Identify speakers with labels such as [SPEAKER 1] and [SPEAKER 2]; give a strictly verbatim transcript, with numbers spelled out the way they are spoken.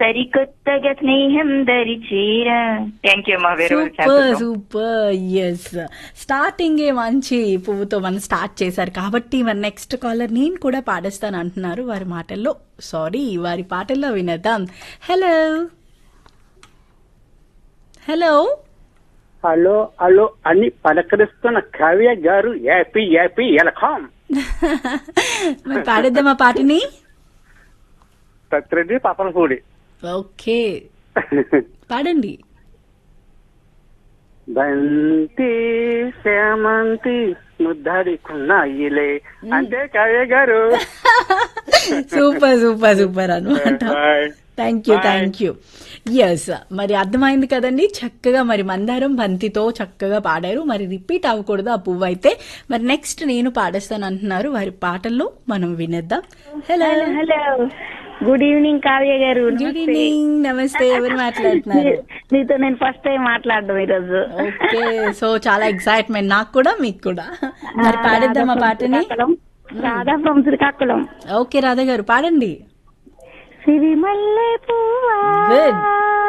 [SPEAKER 1] సరికొత్తగా స్నేహం దరి చీర. థ్యాంక్ యూ అమ్మా. వేరే
[SPEAKER 2] సూపర్ సూపర్. ఎస్, స్టార్టింగ్ ఏ మంచి పువ్వుతో మనం స్టార్ట్ చేశారు కాబట్టి మరి నెక్స్ట్ కాలర్ నేను కూడా పాడేస్తాను అంటున్నారు. వారి మాటల్లో సారీ వారి పాటల్లో వినేద్దాం. హలో హలో
[SPEAKER 3] హలో హలో అని పలకరిస్తున్న కావ్య గారు యాపీ యాపీ ఎలకాం.
[SPEAKER 2] మరి పాడేద్దాం ఆ పాటని.
[SPEAKER 3] సత్రెడ్డి పాపలపూడి.
[SPEAKER 2] ఓకే పాడండి.
[SPEAKER 3] బంతి శ్యామంతి ముద్దాడి కున్నాయిలే అంటే కావ్య గారు.
[SPEAKER 2] సూపర్ సూపర్ సూపర్ అనమాట. Thank you thank you. Yes, మరి అర్థమైంది కదండి. చక్కగా మరి మందారం బంతితో చక్కగా పాడారు. మరి రిపీట్ అవ్వకూడదు ఆ పువ్వు అయితే. మరి నెక్స్ట్ నేను పాడేస్తాను అంటున్నారు. వారి పాటల్లో మనం వినేద్దాం. Hello
[SPEAKER 1] hello, good evening Kavya గారు.
[SPEAKER 2] Good evening. నమస్తే, ఎవరు మాట్లాడుతున్నారు?
[SPEAKER 1] మీతో నేను ఫస్ట్ టైం మాట్లాడడం ఈరోజు.
[SPEAKER 2] ఓకే, సో చాలా ఎక్సైట్మెంట్ నాకు కూడా మీకు కూడా. మరి పాడేద్దాం ఆ పాటని.
[SPEAKER 1] రాధా ఫ్రమ్ శ్రీకాకుళం.
[SPEAKER 2] ఓకే రాధా గారు పాడండి.
[SPEAKER 1] సిరిమల్లె పువ్వా
[SPEAKER 2] గుడ్